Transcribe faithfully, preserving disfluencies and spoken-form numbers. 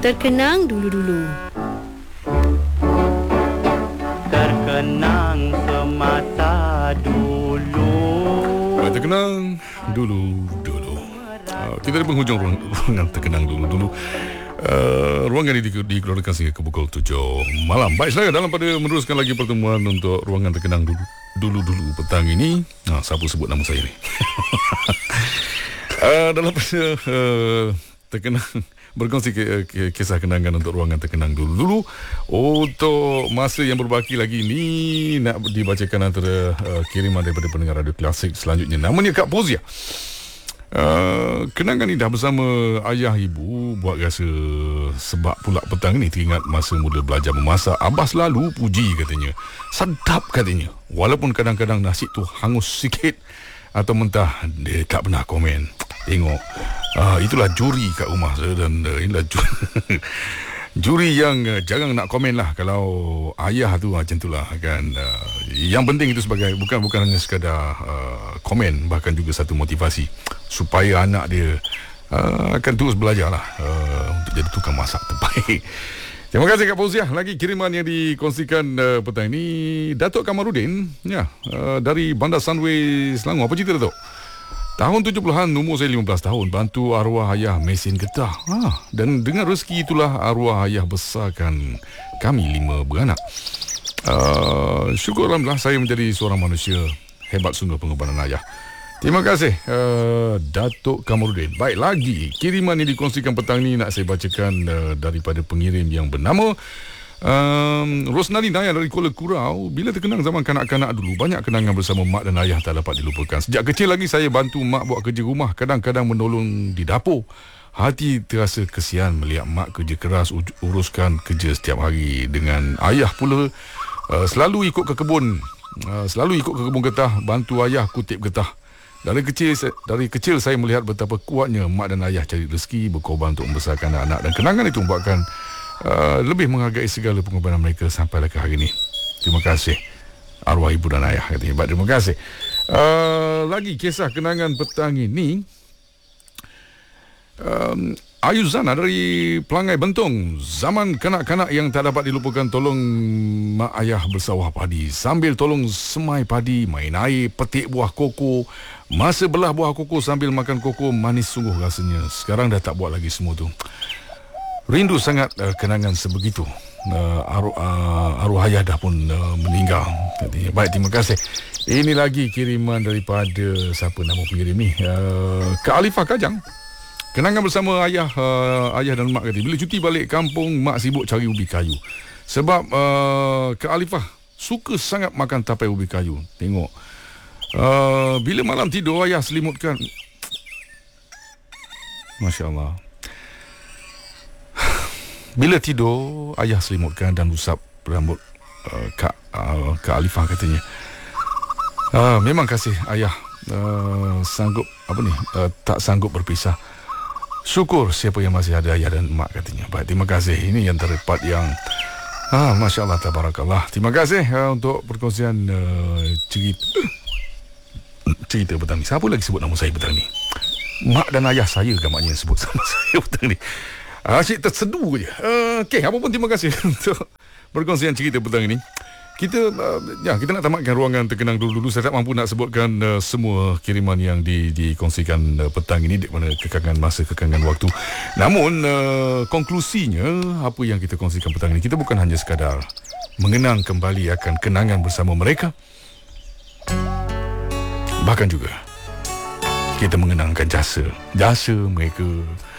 Terkenang dulu-dulu. Terkenang semasa dulu. Terkenang dulu-dulu. Uh, kita di penghujung ruang, ruangan terkenang dulu-dulu. Uh, ruangan ini dikeluarkan sehingga ke pukul tujuh malam. Baik, saya dalam pada meneruskan lagi pertemuan untuk ruangan terkenang dulu dulu-dulu petang ini. Nah, siapa sebut nama saya ni? uh, dalam pada uh, terkenang berkongsi ke, ke, kisah kenangan untuk ruangan terkenang dulu-dulu. Untuk masa yang berbaki lagi ni, nak dibacakan antara uh, kiriman daripada pendengar radio klasik selanjutnya. Namanya Kak Pozia. Uh, kenangan ni dah bersama ayah ibu buat rasa sebab pula petang ni teringat masa mula belajar memasak. Abah selalu puji katanya. Sedap katanya. Walaupun kadang-kadang nasi tu hangus sikit atau mentah, dia tak pernah komen. Tengok, uh, itulah juri kat rumah saya. Dan uh, inilah juri, juri yang uh, jarang nak komen lah. Kalau ayah tu macam tu lah kan. Uh, yang penting itu sebagai bukan bukan hanya sekadar uh, komen, bahkan juga satu motivasi supaya anak dia uh, akan terus belajar lah uh, untuk jadi tukang masak terbaik. Terima kasih Kak Fauziah. Lagi kiriman yang dikongsikan uh, petang ini, Datuk Kamarudin ya, uh, dari Bandar Sunway Selangor. Apa cerita Datuk? Tahun tujuh puluhan, umur saya lima belas tahun, bantu arwah ayah mesin getah. Ha, dan dengan rezeki itulah arwah ayah besarkan kami lima beranak. Uh, syukur Alhamdulillah saya menjadi seorang manusia hebat sungguh pengorbanan ayah. Terima kasih uh, Datuk Kamarudin. Baik, lagi kiriman yang dikongsikan petang ni nak saya bacakan uh, daripada pengirim yang bernama Um, Rosnali Naya dari Kuala Kurau. Bila terkenang zaman kanak-kanak dulu, banyak kenangan bersama mak dan ayah tak dapat dilupakan. Sejak kecil lagi saya bantu mak buat kerja rumah, kadang-kadang menolong di dapur. Hati terasa kesian melihat mak kerja keras uruskan kerja setiap hari. Dengan ayah pula uh, selalu ikut ke kebun, uh, selalu ikut ke kebun getah, bantu ayah kutip getah. Dari kecil dari kecil saya melihat betapa kuatnya mak dan ayah cari rezeki, berkorban untuk membesarkan anak-anak, dan kenangan itu membuatkan Uh, lebih menghargai segala pengorbanan mereka sampai ke hari ini. Terima kasih arwah ibu dan ayah katanya. Baik, terima kasih. Uh, lagi kisah kenangan petang ini, um, Ayu Zana dari Pelangai Bentong. Zaman kanak-kanak yang tak dapat dilupakan, tolong mak ayah bersawah padi, sambil tolong semai padi, main air, petik buah koko, masa belah buah koko sambil makan koko, manis sungguh rasanya. Sekarang dah tak buat lagi semua tu. Rindu sangat uh, kenangan sebegitu. uh, arwah, uh, arwah ayah dah pun uh, meninggal. Baik, terima kasih. Ini lagi kiriman daripada siapa nama pengirim ni, uh, Kak Alifah Kajang. Kenangan bersama ayah uh, ayah dan mak kata, bila cuti balik kampung, mak sibuk cari ubi kayu. Sebab uh, Kak Alifah suka sangat makan tapai ubi kayu. Tengok, uh, bila malam tidur ayah selimutkan, Masya Allah, bila tidur, ayah selimutkan dan usap rambut uh, Kak, uh, Kak Alifah katanya. Uh, memang kasih ayah uh, sanggup, apa ni, uh, tak sanggup berpisah. Syukur siapa yang masih ada ayah dan mak katanya. Baik, terima kasih. Ini yang terdapat yang ah, Masya Allah, tabarakallah. Terima kasih uh, untuk perkongsian uh, cerita cerita petang ni. Siapa lagi sebut nama saya petang ni? Mak dan ayah saya kan maknanya sebut sama saya petang ni. Asyik tersedu je. Uh, Okey, apa pun terima kasih untuk perkongsian cerita petang ini. Kita uh, ya kita nak tamatkan ruangan terkenang dulu-dulu. Saya tak mampu nak sebutkan uh, semua kiriman yang di, dikongsikan uh, petang ini di mana kekangan masa, kekangan waktu. Namun uh, konklusinya, apa yang kita kongsikan petang ini, kita bukan hanya sekadar mengenang kembali akan kenangan bersama mereka, bahkan juga kita mengenangkan jasa jasa mereka